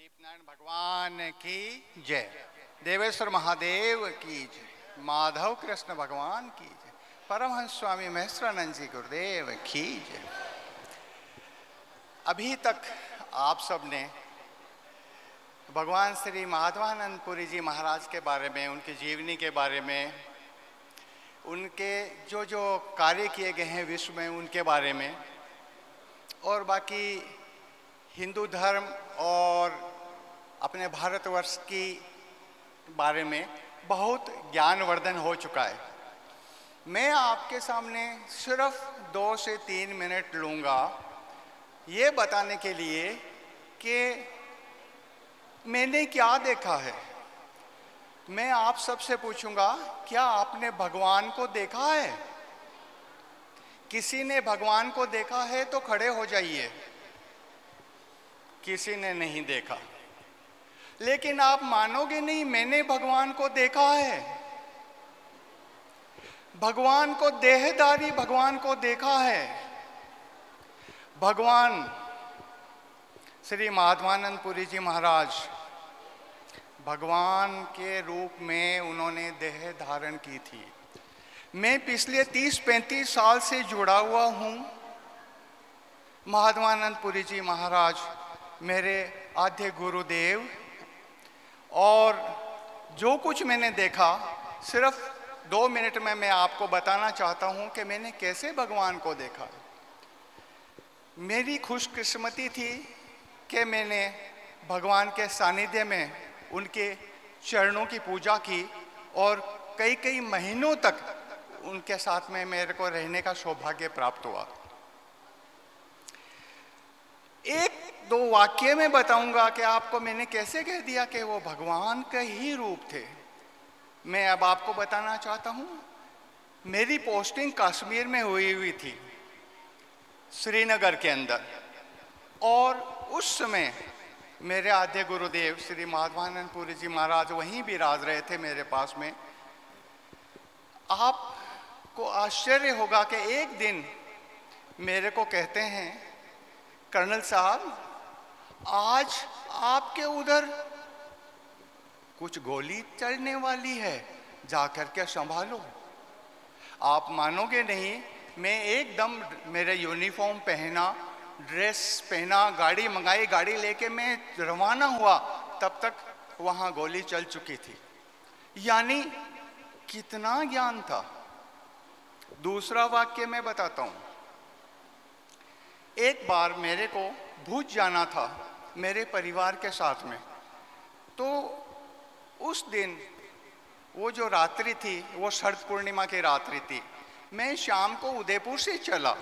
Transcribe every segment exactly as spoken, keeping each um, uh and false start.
दीपनारायण भगवान की जय। देवेश्वर महादेव की जय। माधव कृष्ण भगवान की जय। परमहंस स्वामी महेश्वरानंद जी गुरुदेव की जय। अभी तक आप सब ने भगवान श्री माधवानंद पुरी जी महाराज के बारे में, उनकी जीवनी के बारे में, उनके जो जो कार्य किए गए हैं विश्व में उनके बारे में, और बाकी हिंदू धर्म और अपने भारतवर्ष की बारे में बहुत ज्ञानवर्धन हो चुका है। मैं आपके सामने सिर्फ दो से तीन मिनट लूँगा ये बताने के लिए कि मैंने क्या देखा है। मैं आप सबसे पूछूंगा, क्या आपने भगवान को देखा है? किसी ने भगवान को देखा है तो खड़े हो जाइए। किसी ने नहीं देखा। लेकिन आप मानोगे नहीं, मैंने भगवान को देखा है। भगवान को, देहधारी भगवान को देखा है। भगवान श्री माधवानंद पुरी जी महाराज भगवान के रूप में उन्होंने देह धारण की थी। मैं पिछले तीस पैंतीस साल से जुड़ा हुआ हूँ। माधवानंद पुरी जी महाराज मेरे आद्य गुरुदेव, और जो कुछ मैंने देखा सिर्फ दो मिनट में मैं आपको बताना चाहता हूँ कि मैंने कैसे भगवान को देखा। मेरी खुशकिस्मती थी कि मैंने भगवान के सानिध्य में उनके चरणों की पूजा की और कई कई महीनों तक उनके साथ में मेरे को रहने का सौभाग्य प्राप्त हुआ। एक दो वाक्य में बताऊंगा कि आपको मैंने कैसे कह दिया कि वो भगवान का ही रूप थे। मैं अब आपको बताना चाहता हूं, मेरी पोस्टिंग कश्मीर में हुई हुई थी, श्रीनगर के अंदर, और उस समय मेरे आद्य गुरुदेव श्री माधवानंद पुरी जी महाराज वहीं विराज रहे थे मेरे पास में। आपको आश्चर्य होगा कि एक दिन मेरे को कहते हैं, कर्नल साहब आज आपके उधर कुछ गोली चलने वाली है, जाकर के संभालो। आप मानोगे नहीं, मैं एकदम मेरे यूनिफॉर्म पहना, ड्रेस पहना, गाड़ी मंगाई, गाड़ी लेके मैं रवाना हुआ, तब तक वहाँ गोली चल चुकी थी। यानी कितना ज्ञान था। दूसरा वाक्य मैं बताता हूँ। एक बार मेरे को भूज जाना था मेरे परिवार के साथ में, तो उस दिन वो जो रात्रि थी वो शरद पूर्णिमा की रात्रि थी। मैं शाम को उदयपुर से चला,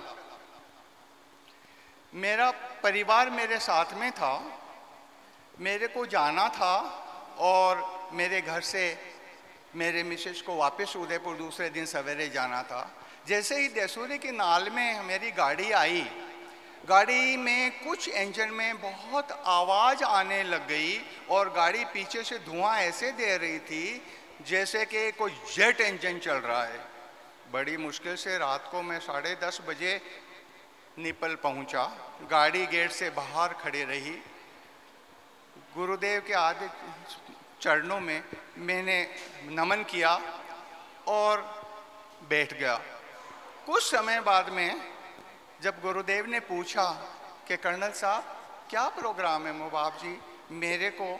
मेरा परिवार मेरे साथ में था, मेरे को जाना था और मेरे घर से मेरे मिसेज को वापस उदयपुर दूसरे दिन सवेरे जाना था। जैसे ही देसूरी की नाल में मेरी गाड़ी आई, गाड़ी में कुछ इंजन में बहुत आवाज़ आने लग गई और गाड़ी पीछे से धुआं ऐसे दे रही थी जैसे कि कोई जेट इंजन चल रहा है। बड़ी मुश्किल से रात को मैं साढ़े दस बजे निपल पहुंचा। गाड़ी गेट से बाहर खड़ी रही। गुरुदेव के आधे चरणों में मैंने नमन किया और बैठ गया। कुछ समय बाद में जब गुरुदेव ने पूछा कि कर्नल साहब क्या प्रोग्राम है मोबाब जी, मेरे को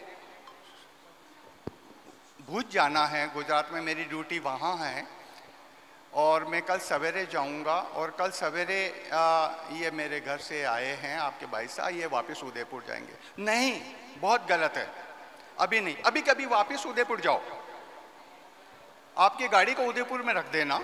भुज जाना है, गुजरात में मेरी ड्यूटी वहाँ है और मैं कल सवेरे जाऊँगा, और कल सवेरे ये मेरे घर से आए हैं आपके भाई साहब, ये वापस उदयपुर जाएंगे। नहीं, बहुत गलत है, अभी नहीं, अभी कभी वापस उदयपुर जाओ, आपकी गाड़ी को उदयपुर में रख देना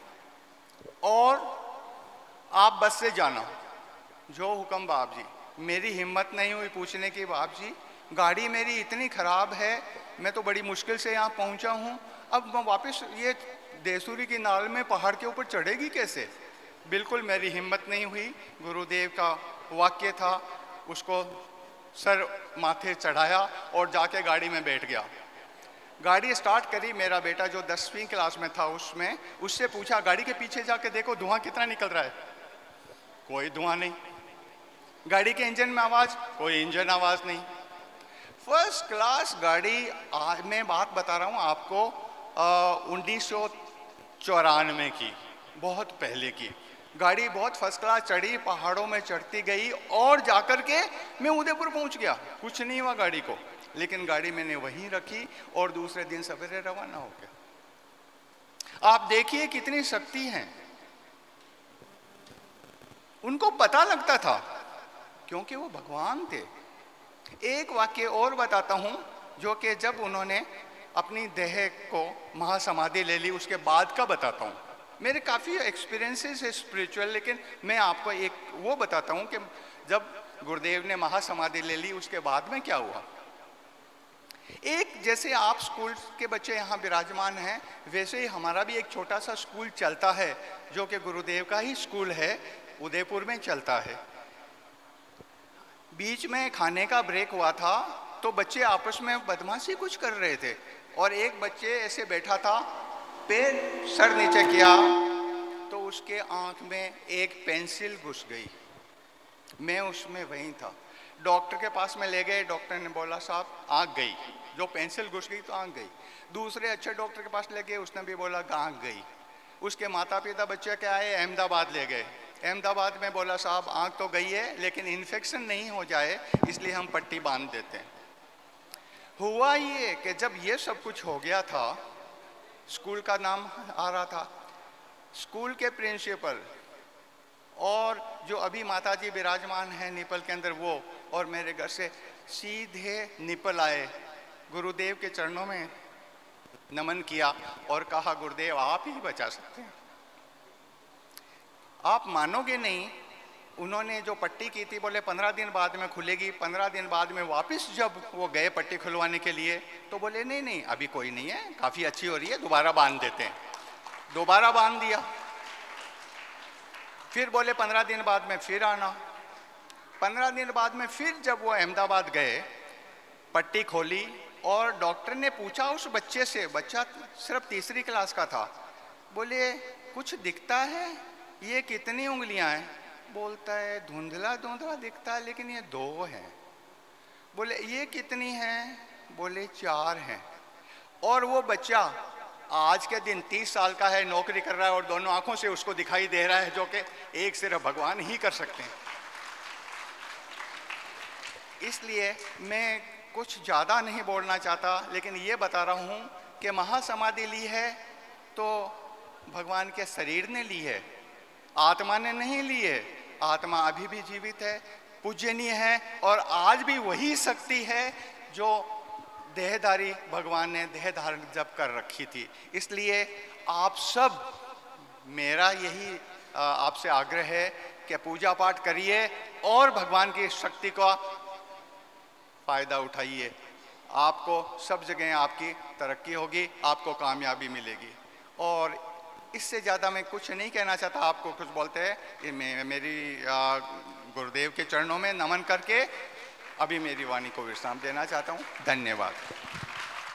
और आप बस से जाना। जो हुक्म बाप जी। मेरी हिम्मत नहीं हुई पूछने की, बाप जी गाड़ी मेरी इतनी ख़राब है, मैं तो बड़ी मुश्किल से यहाँ पहुँचा हूँ, अब मैं वापस ये देसूरी की नाल में पहाड़ के ऊपर चढ़ेगी कैसे? बिल्कुल मेरी हिम्मत नहीं हुई। गुरुदेव का वाक्य था, उसको सर माथे चढ़ाया और जाके गाड़ी में बैठ गया। गाड़ी स्टार्ट करी, मेरा बेटा जो दसवीं क्लास में था उसमें, उससे पूछा गाड़ी के पीछे जाके देखो धुआं कितना निकल रहा है। कोई धुआं नहीं। गाड़ी के इंजन में आवाज़, कोई इंजन आवाज़ नहीं। फर्स्ट क्लास गाड़ी। आज मैं बात बता रहा हूँ आपको उन्नीस सौ चौरानवे की, बहुत पहले की गाड़ी, बहुत फर्स्ट क्लास चढ़ी, पहाड़ों में चढ़ती गई और जाकर के मैं उदयपुर पहुंच गया। कुछ नहीं हुआ गाड़ी को, लेकिन गाड़ी मैंने वहीं रखी और दूसरे दिन सवेरे रवाना हो गया। आप देखिए कितनी शक्ति है। उनको पता लगता था क्योंकि वो भगवान थे। एक वाक्य और बताता हूं, जो कि जब उन्होंने अपनी देह को महासमाधि ले ली उसके बाद का बताता हूं। मेरे काफ़ी एक्सपीरियंसेस है स्पिरिचुअल, लेकिन मैं आपको एक वो बताता हूं कि जब गुरुदेव ने महासमाधि ले ली उसके बाद में क्या हुआ। एक जैसे आप स्कूल के बच्चे यहाँ विराजमान हैं, वैसे ही हमारा भी एक छोटा सा स्कूल चलता है जो कि गुरुदेव का ही स्कूल है, उदयपुर में चलता है। बीच में खाने का ब्रेक हुआ था तो बच्चे आपस में बदमाशी कुछ कर रहे थे और एक बच्चे ऐसे बैठा था, पैर सर नीचे किया तो उसके आंख में एक पेंसिल घुस गई। मैं उसमें वहीं था। डॉक्टर के पास में ले गए, डॉक्टर ने बोला साहब आंख गई, जो पेंसिल घुस गई तो आंख गई। दूसरे अच्छे डॉक्टर के पास ले गए, उसने भी बोला आंख गई। उसके माता पिता बच्चे क्या आए, अहमदाबाद ले गए। अहमदाबाद में बोला साहब आंख तो गई है लेकिन इन्फेक्शन नहीं हो जाए इसलिए हम पट्टी बांध देते हैं। हुआ ये कि जब ये सब कुछ हो गया था, स्कूल का नाम आ रहा था, स्कूल के प्रिंसिपल और जो अभी माताजी विराजमान हैं निपल के अंदर, वो और मेरे घर से सीधे निपल आए, गुरुदेव के चरणों में नमन किया और कहा गुरुदेव आप ही बचा सकते हैं। आप मानोगे नहीं, उन्होंने जो पट्टी की थी बोले पंद्रह दिन बाद में खुलेगी। पंद्रह दिन बाद में वापस जब वो गए पट्टी खुलवाने के लिए तो बोले नहीं नहीं अभी कोई नहीं है, काफ़ी अच्छी हो रही है, दोबारा बांध देते हैं। दोबारा बांध दिया। फिर बोले पंद्रह दिन बाद में फिर आना। पंद्रह दिन बाद में फिर जब वो अहमदाबाद गए, पट्टी खोली और डॉक्टर ने पूछा उस बच्चे से, बच्चा सिर्फ तीसरी क्लास का था, बोले कुछ दिखता है, ये कितनी उंगलियां हैं? बोलता है धुंधला धुंधला दिखता है लेकिन ये दो हैं। बोले ये कितनी हैं? बोले चार हैं। और वो बच्चा आज के दिन तीस साल का है, नौकरी कर रहा है और दोनों आंखों से उसको दिखाई दे रहा है, जो कि एक सिर्फ भगवान ही कर सकते हैं। इसलिए मैं कुछ ज़्यादा नहीं बोलना चाहता, लेकिन ये बता रहा हूँ कि महासमाधि ली है तो भगवान के शरीर ने ली है, आत्मा ने नहीं ली है। आत्मा अभी भी जीवित है, पूजनीय है और आज भी वही शक्ति है जो देहधारी भगवान ने देह धारण जब कर रखी थी। इसलिए आप सब, मेरा यही आपसे आग्रह है कि पूजा पाठ करिए और भगवान की शक्ति का फायदा उठाइए। आपको सब जगह आपकी तरक्की होगी, आपको कामयाबी मिलेगी। और इससे ज़्यादा मैं कुछ नहीं कहना चाहता। आपको कुछ बोलते हैं कि मैं मेरी आ, गुरुदेव के चरणों में नमन करके अभी मेरी वाणी को विश्राम देना चाहता हूँ। धन्यवाद।